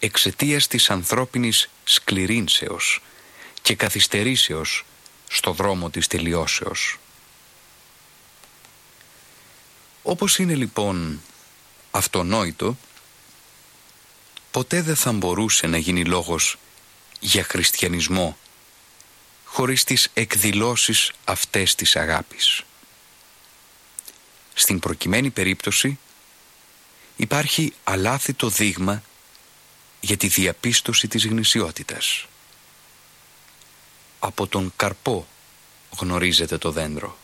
εξαιτίας της ανθρώπινης σκληρύνσεως και καθυστερήσεως στο δρόμο της τελειώσεως. Όπως είναι λοιπόν αυτονόητο, ποτέ δεν θα μπορούσε να γίνει λόγος για χριστιανισμό χωρίς τις εκδηλώσεις αυτές της αγάπης. Στην προκειμένη περίπτωση υπάρχει αλάθητο δείγμα για τη διαπίστωση της γνησιότητας. Από τον καρπό γνωρίζετε το δέντρο.